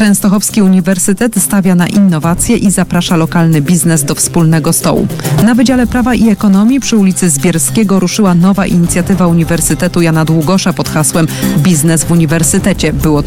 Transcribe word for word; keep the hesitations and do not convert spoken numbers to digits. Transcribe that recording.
Częstochowski Uniwersytet stawia na innowacje i zaprasza lokalny biznes do wspólnego stołu. Na Wydziale Prawa i Ekonomii przy ulicy Zbierskiego ruszyła nowa inicjatywa Uniwersytetu Jana Długosza pod hasłem Biznes w Uniwersytecie. Było to